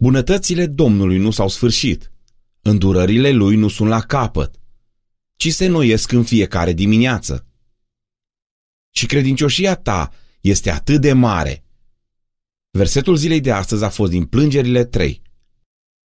Bunătățile Domnului nu s-au sfârșit, îndurările Lui nu sunt la capăt, ci se înnoiesc în fiecare dimineață. Și credincioșia ta este atât de mare. Versetul zilei de astăzi a fost din Plângerile 3.